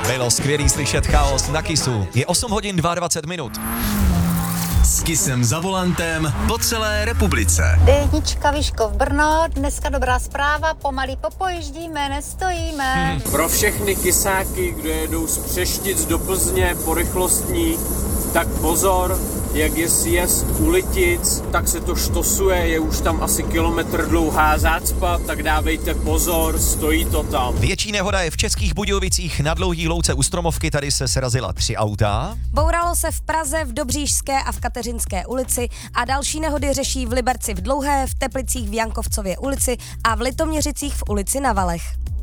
Bylo skvělý slyšet Chaos na Kissu. Je 8 hodin 22 minut. S Kissem za volantem po celé republice. D1 Vyškov Brno, dneska dobrá zpráva, pomalý popojíždíme, nestojíme. Pro všechny kysáky, kdo jedou z Přeštic do Plzně po rychlostní, tak pozor, jak je sjezd u Litic, tak se to štosuje, je už tam asi kilometr dlouhá zácpa, tak dávejte pozor, stojí to tam. Větší nehoda je v Českých Budějovicích na Dlouhý louce u Stromovky, tady se srazila 3 auta. Bouralo se v Praze, v Dobříšské a v Kateřinské ulici a další nehody řeší v Liberci v Dlouhé, v Teplicích v Jankovcově ulici a v Litoměřicích v ulici Na Valech.